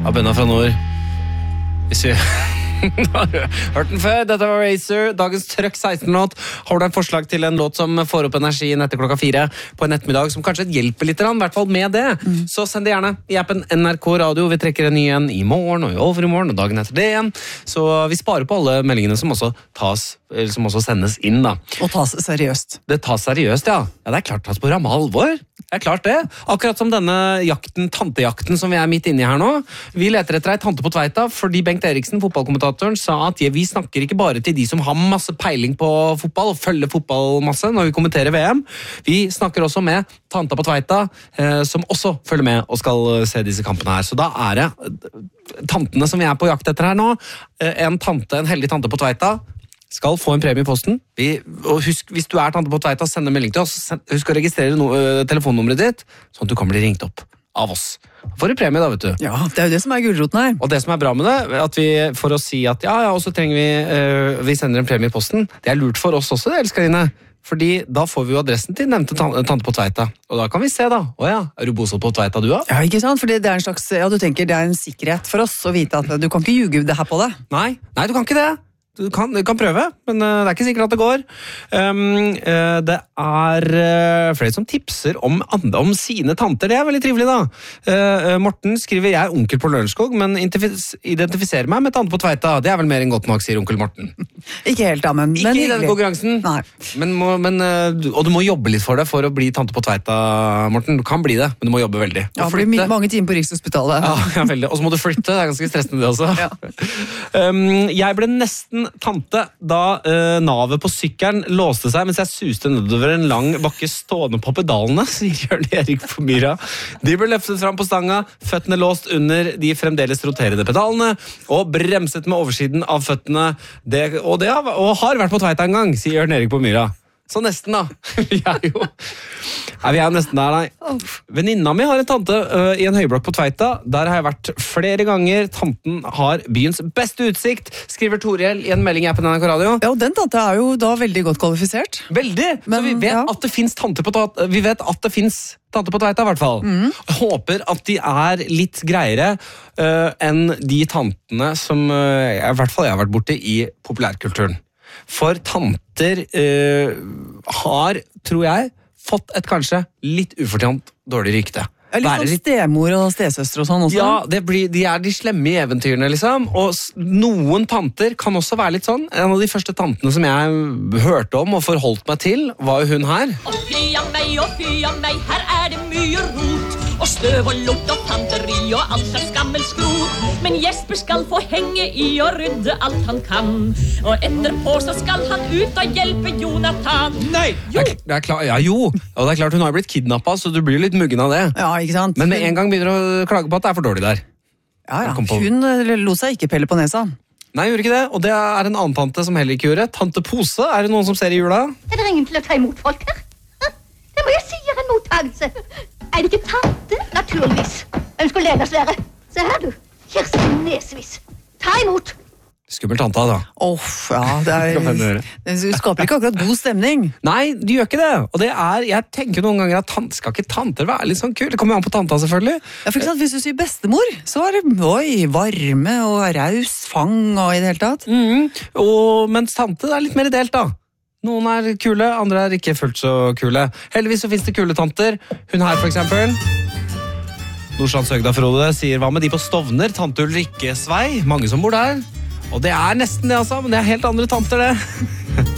av bønna fra nord. Hvis vi hørt den før, dette var Razer, dagens Trøkk 16-låt. Har du et forslag til en låt som får opp energien etter klokka 4 på en ettermiddag, som kanskje hjelper litt, i hvert fall med det, så send det gjerne i appen NRK Radio. Vi trekker en ny en i morgen og i overmorgen og dagen etter det igjen. Så vi sparer på alle meldingene som også sendes inn da. Og tas seriøst. Det tas seriøst, ja. Ja, det er klart tas på ramme alvor. Det er klart det. Akkurat som denne tantejakten som vi er midt inne i her nå. Vi leter etter ei tante på Tveita, fordi Bengt Eriksen, fotballkommentatoren, sa at vi snakker ikke bare til de som har masse peiling på fotball og følger fotball masse når vi kommenterer VM. Vi snakker også med tanta på Tveita, som også følger med og skal se disse kampene her. Så da er det tantene som vi er på jakt etter her nå. En heldig tante på Tveita skal få en premie i posten. Og husk, hvis du er tante på Tveita, send en melding til oss. Husk å registrere telefonnummeret ditt, sånn at du kan bli ringt opp av oss. For en premie da, vet du. Ja, det er jo det som er gulroten her. Og det som er bra med det, at vi for å si at og så trenger vi sender en premie i posten, det er lurt for oss også, det, elskerinne. Fordi da får vi jo adressen til nevnte tante på Tveita. Og da kan vi se da, er du bosatt på Tveita du da? Ja, ikke sant? Fordi det er en slags, du tenker det er en sikkerhet for oss å vite at du kan ikke ljuge det her på det. Nei, du kan ikke det. Du kan prøve, men det er ikke sikkert at det går. Det er flere som tipser om sine tanter. Det er veldig trivelig da. Morten skriver, jeg er onkel på Lørenskog, men identifiserer meg med tante på Tveita. Det er vel mer enn godt nok, sier onkel Morten. Ikke helt da, men ikke i denne konkurransen. Nei. Og du må jobbe litt for det for å bli tante på Tveita, Morten. Du kan bli det, men du må jobbe veldig. Ja, for det blir mange timer på Rikshospitalet. Ja, veldig. Og så må du flytte, det er ganske stressende det også. Ja. Jeg ble nesten tante da navet på sykkelen låste seg mens jeg suste nedover en lang bakke stående på pedalene, sier Jørn Erik på Myra. De ble løftet fram på stanga, føttene låst under de fremdeles roterende pedalene, og bremset med oversiden av føttene. Og har vært på Tveita en gang, sier Jørn Erik på Myra. Så nesten da. Vi er jo nesten der, nei. Venninna mi har en tante i en høyblokk på Tveita. Der har jeg vært flere ganger. Tanten har byens beste utsikt, skriver Toriel i en melding jeg på NRK Radio. Ja, og den tante er jo da veldig godt kvalifisert. Veldig! Men, så vi vet at det finnes tante på Tveita. Vi vet at det finnes tante på Tveita, i hvert fall. Jeg håper at de er litt greiere enn de tantene som i hvert fall jeg har vært borte i populærkulturen. For tanter har, tror jeg, fått et kanskje litt ufortjent dårlig rykte. Litt sånn stemor og stesøster og sånn også. Ja, de er de slemme i eventyrene, liksom. Og noen tanter kan også være litt sånn. En av de første tantene som jeg hørte om og forholdt meg til, var jo hun her. Og fy av meg, her er det mye rot. Og støv og lukt og fanteri og alt er skammelskrot. Men Jesper skal få henge i og rydde alt han kan. Og etterpå så skal han ut og hjelpe Jonathan. Nei! Jo! Det er klart, og det er klart hun har blitt kidnappet, så du blir litt muggen av det. Ja, ikke sant? Men med en gang begynner å klage på at det er for dårlig der. Ja. Hun lot seg ikke pelle på nesa. Nei, gjorde ikke det. Og det er en annen tante som heller ikke gjorde. Tante Pose, er det noen som ser i jula? Er det ingen til å ta imot folk her? Det må jeg si er en mottagelse. Er det ikke tante? Naturligvis. Hvem skulle det ellers være? Se her du, Kirsten Nesvis. Ta imot. Skummel tante, da. Det skaper ikke akkurat god stemning. Nei, de gjør ikke det. Og det er, jeg tenker noen ganger at skal ikke tanter være litt sånn kul? Det kommer an på tanta, selvfølgelig. Ja, for eksempel, hvis du sier bestemor, så er det varme og raus fang og i det hele tatt. Mens tante er litt mer delt, da. Noen er kule, andre er ikke fullt så kule. Heldigvis så finnes det kule tanter. Hun her, for eksempel. Nordstrands Høgda Frode sier, hva med de på Stovner? Tante Ulrikke Svei, mange som bor der. Og det er nesten det, altså, men det er helt andre tanter, det.